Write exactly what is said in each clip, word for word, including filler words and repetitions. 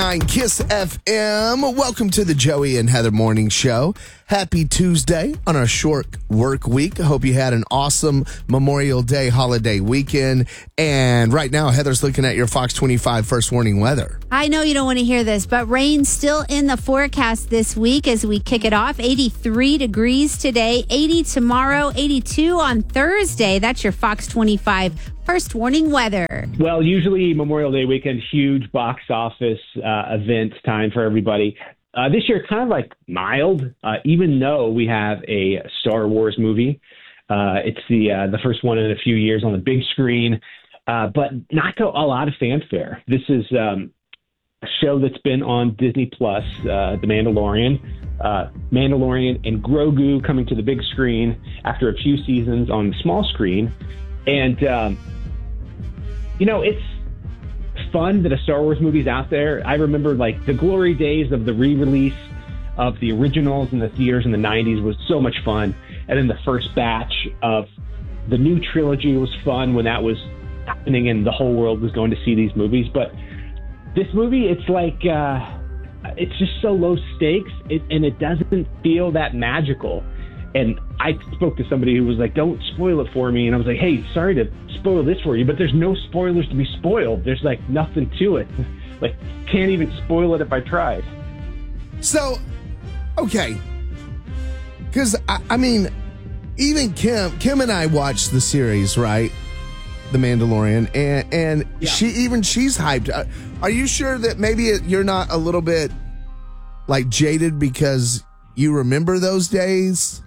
Kiss F M. Welcome to the Joey and Heather Morning Show. Happy Tuesday on our short work week. I hope you had an awesome Memorial Day holiday weekend. And right now, Heather's looking at your Fox twenty-five first warning weather. I know you don't want to hear this, but rain still in the forecast this week as we kick it off. eighty-three degrees today, eighty tomorrow, eighty-two on Thursday. That's your Fox twenty-five first warning weather. Well, usually Memorial Day weekend, huge box office uh, event time for everybody. Uh, this year, kind of like mild, uh, even though we have a Star Wars movie. Uh, it's the uh, the first one in a few years on the big screen, uh, but not a lot of fanfare. This is um, a show that's been on Disney Plus, uh, The Mandalorian. Uh, Mandalorian and Grogu coming to the big screen after a few seasons on the small screen. And, um, you know, it's fun that a Star Wars movie's out there. I remember, like, the glory days of the re-release of the originals in the theaters in the nineties was so much fun. And then the first batch of the new trilogy was fun when that was happening and the whole world was going to see these movies. But this movie, it's like, uh, it's just so low stakes, it, and it doesn't feel that magical. And I spoke to somebody who was like, don't spoil it for me. And I was like, hey, sorry to spoil this for you, but there's no spoilers to be spoiled. There's like nothing to it. Like, can't even spoil it if I tried. So, okay. Because, I, I mean, even Kim, Kim and I watched the series, right? The Mandalorian. And, and Yeah. she, even she's hyped. Uh, Are you sure that maybe it, you're not a little bit, like, jaded because you remember those days?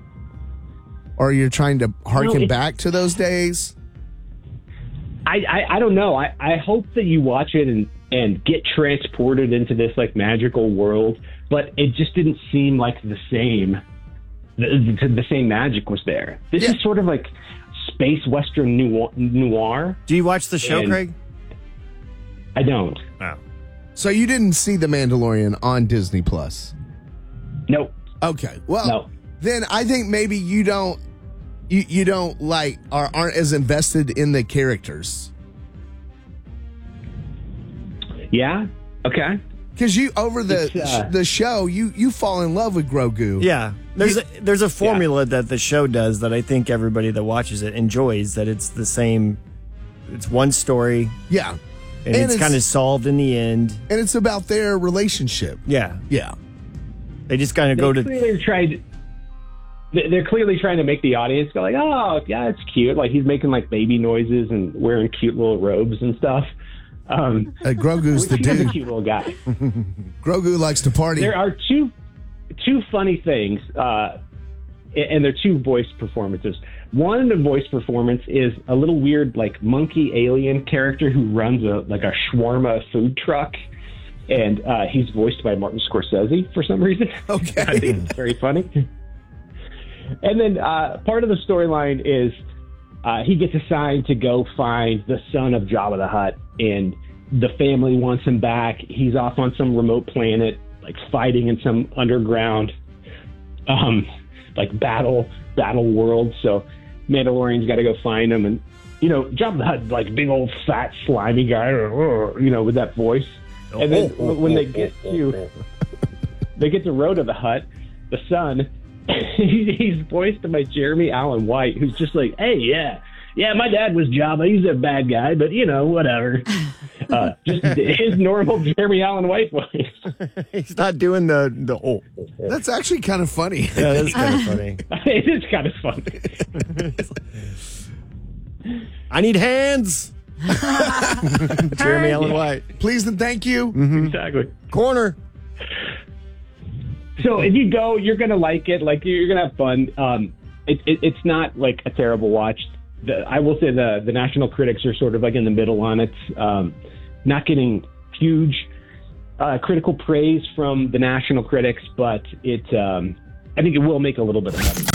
Or you're trying to harken No, back to those days? I, I, I don't know. I, I hope that you watch it and, and get transported into this like magical world, but it just didn't seem like the same. The, the, the same magic was there. This Yeah. is sort of like space western noir. noir. Do you watch the show, And- Craig? I don't. Oh. So you didn't see The Mandalorian on Disney Plus? Nope. Okay. Well, No. then I think maybe you don't you, you don't like are aren't as invested in the characters. Yeah. Okay. Because you over the It's, uh, the show, you you fall in love with Grogu. Yeah. There's a, there's a formula that the show does that I think everybody that watches it enjoys, that it's the same, it's one story, Yeah. and, it's, kind of solved in the end. and it's about their relationship. Yeah. Yeah. They just kind of They go to... clearly tried. they- They're clearly trying to make the audience go like, "Oh, yeah, it's cute." Like he's making like baby noises and wearing cute little robes and stuff. Um, Uh, Grogu's the he's a dude. cute little guy. Grogu likes to party. There are two two funny things, uh, and they're two voice performances. One, the voice performance is a little weird, like monkey alien character who runs a like a shawarma food truck, and uh, he's voiced by Martin Scorsese for some reason. Okay. I think it's very funny. And then uh, part of the storyline is uh, he gets assigned to go find the son of Jabba the Hutt, and the family wants him back. He's off on some remote planet, like fighting in some underground, um, like battle battle world. So Mandalorian's got to go find him, and you know Jabba the Hutt, like big old fat slimy guy, you know, with that voice. And then when they get to they get to Rhoda the Hutt, the son. He's voiced by Jeremy Allen White, who's just like, hey, yeah, yeah, my dad was Jabba. He's a bad guy, but, you know, whatever. Uh, just his normal Jeremy Allen White voice. He's not doing the... the oh. That's actually kind of funny. Yeah, that's kind of funny. It is kind of funny. I need hands! Jeremy Allen White. Please and thank you. Exactly. Corner. So if you go, you're going to like it. Like, you're going to have fun. Um, it, it, it's not, like, a terrible watch. The, I will say the, the national critics are sort of, like, in the middle on it. Um, not getting huge uh, critical praise from the national critics, but it, um, I think it will make a little bit of money.